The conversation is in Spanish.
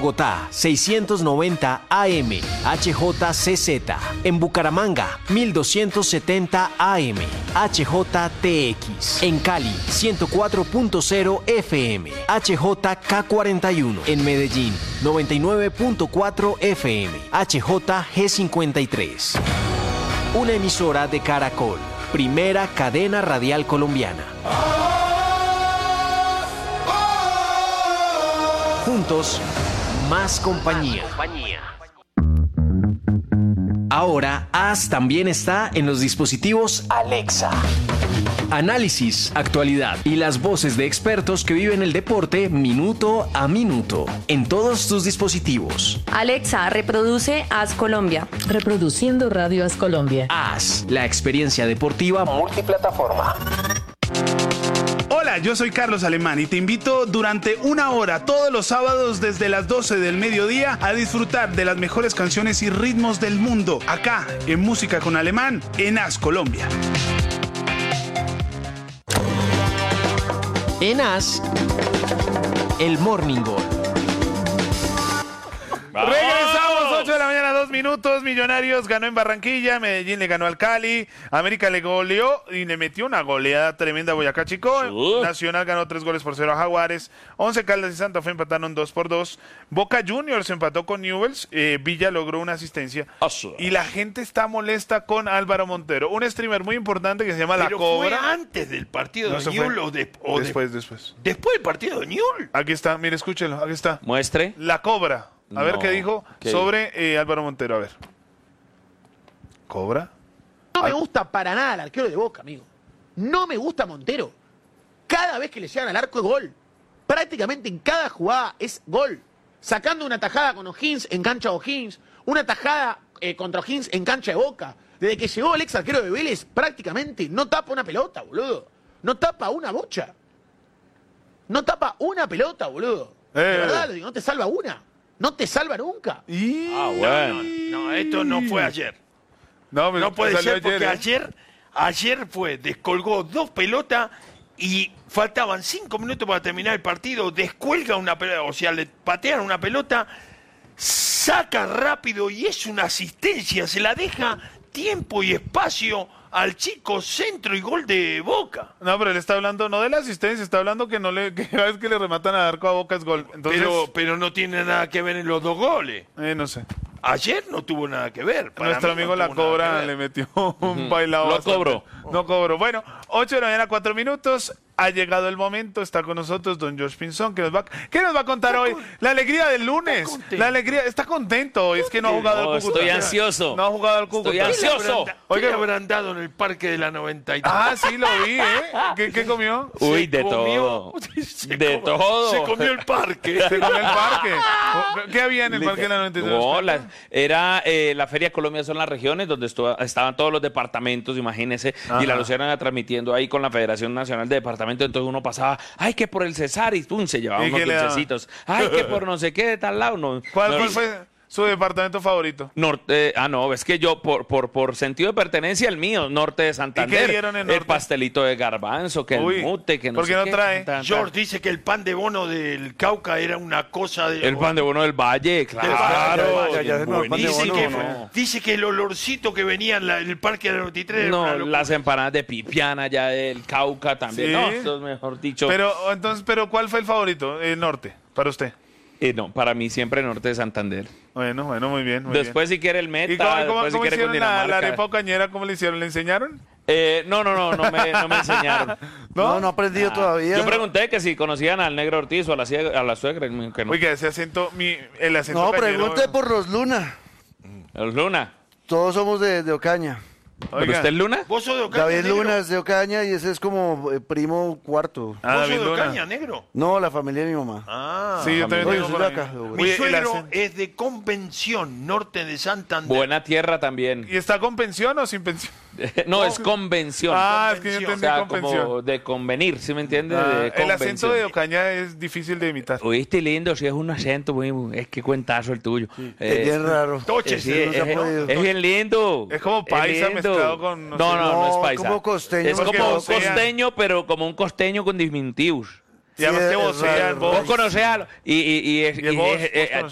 Bogotá, 690 AM, HJCZ. En Bucaramanga, 1270 AM, HJTX. En Cali, 104.0 FM, HJK41. En Medellín, 99.4 FM, HJG53. Una emisora de Caracol, primera cadena radial colombiana. Juntos, más compañía. Ahora, AS también está en los dispositivos Alexa. Análisis, actualidad y las voces de expertos que viven el deporte minuto a minuto en todos tus dispositivos. Alexa, reproduce AS Colombia. Reproduciendo Radio AS Colombia. AS, la experiencia deportiva multiplataforma. Hola, yo soy Carlos Alemán y te invito durante una hora todos los sábados desde las 12 del mediodía a disfrutar de las mejores canciones y ritmos del mundo, acá en Música con Alemán, en AS Colombia. En AS, el Morning Goal. Regresamos, 8 de la mañana, 2 minutos. Millonarios ganó en Barranquilla, Medellín le ganó al Cali, América le goleó y le metió una goleada tremenda a Boyacá Chico. Nacional ganó 3-0 a Jaguares. 11 Caldas y Santa Fe empataron 2-2. Boca Juniors empató con Newell's. Villa logró una asistencia. Y la gente está molesta con Álvaro Montero, un streamer muy importante que se llama La Cobra. ¿Fue antes del partido de Newell's o después? Después del partido de Newell's. Aquí está, mire, escúchelo, aquí está. Muestre. La Cobra. A ver qué dijo sobre Álvaro Montero, a ver. ¿Cobra? No me gusta para nada el arquero de Boca, amigo. No me gusta Montero. Cada vez que le llegan al arco es gol. Prácticamente en cada jugada es gol. Sacando una tajada con O'Higgins en cancha de O'Higgins, una tajada contra O'Higgins en cancha de Boca. Desde que llegó el ex arquero de Vélez, prácticamente no tapa una pelota, boludo. No tapa una bocha. No tapa una pelota, boludo. De verdad, no te salva una. No te salva nunca. Bueno. No, esto no fue ayer. No puede ser porque ayer fue, descolgó 2 pelotas y faltaban 5 minutos para terminar el partido, descuelga una pelota, o sea, le patean una pelota, saca rápido y es una asistencia, se la deja tiempo y espacio al chico, centro y gol de Boca. No, pero él está hablando no de la asistencia, está hablando que cada vez que le rematan al arco a Boca es gol. Entonces, pero no tiene nada que ver en los 2 goles. No sé. Ayer no tuvo nada que ver. Nuestro amigo La Cobra le metió un bailado. Lo cobró. No cobró. Bueno, 8 de la mañana, 4 minutos. Ha llegado el momento, está con nosotros don George Pinzón, ¿qué nos va a contar hoy? La alegría del lunes. La alegría, está contento hoy, es que no ha jugado al Cúcuta. Estoy ansioso. No ha jugado al Cúcuta. Estoy ansioso. ¿Qué le habrán dado en el parque de la 93? Ah, sí, lo vi, ¿eh? ¿Qué comió? Uy, de todo. De todo. Se comió el parque. Se comió el parque. ¿Qué había en el parque de la 93? No, era la Feria Colombia son las regiones donde estaban todos los departamentos, imagínense, y la Luciana transmitiendo ahí con la Federación Nacional de Departamentos. Entonces uno pasaba, ay, que por el Cesar, y pum, se llevaba unos dulcecitos. Ay, que por no sé qué de tal lado. No, ¿Cuál fue su departamento favorito? Norte, es que yo, por sentido de pertenencia, el mío, norte de Santander. ¿Y qué dieron en norte? El pastelito de garbanzo, que el mute, que no ¿por sé qué no qué. trae? George dice que el pan de bono del Cauca era una cosa de... El pan de bono del Valle, claro. Dice que el olorcito que venía en el parque de la 93... No, las empanadas de pipiana ya del Cauca también. ¿Sí? No, esto es mejor dicho. Pero ¿cuál fue el favorito? El norte, para usted. No, para mí siempre norte de Santander. Bueno, muy bien. Después si quiere el Meta, ¿Y cómo después si quiere hicieron la Cundinamarca. arepa cañera? ¿Cómo le hicieron? ¿Le enseñaron? No me enseñaron. No he aprendido todavía. Yo pregunté que si conocían al Negro Ortiz o a la suegra. Que no. Oiga, ese acento, el acento No, cañero, pregunte por los Luna. Los Luna. Todos somos de Ocaña. ¿Pero usted es Luna? ¿Vos sos de Ocaña, David negro? Luna es de Ocaña y ese es como primo cuarto. ¿Vos sos David de Luna. Ocaña, negro? No, la familia de mi mamá. Sí, yo también Oye, tengo soy por de ahí. acá. Mi Oye, suegro es de Convención, norte de Santander. Buena tierra también. ¿Y está con pensión o sin pensión? No, es convención. Es que yo O entendí sea, convención. como de convenir, ¿sí me entiende? El acento de Ocaña es difícil de imitar. Oíste lindo, sí es un acento muy... Es que cuentazo el tuyo. Es bien raro. Toche, Sí, no se ha podido. es bien lindo. Es como paisa lindo. mezclado con... No es paisa. como costeño. Es Porque como vocea. costeño, pero como un costeño con diminutivos. Y además que es vocea raro. el Vos voz. conocés a... Y el voz,